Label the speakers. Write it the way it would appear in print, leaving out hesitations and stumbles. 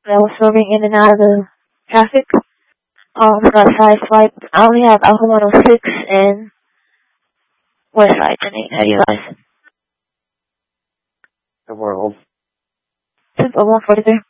Speaker 1: I was swerving in and out of the traffic. Got sideswiped. I only have Alpha 106 and West Side tonight. How do you guys?
Speaker 2: The world.
Speaker 1: Simple 143.